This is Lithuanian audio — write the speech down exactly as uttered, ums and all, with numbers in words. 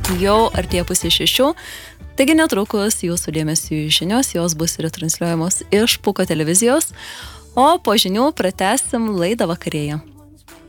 jau artėja pusė šešių, taigi netrukus jūsų dėmesiu žinios, jos bus retransliuojamos iš Puko televizijos, o po žinių pratęsim laidą vakarėje.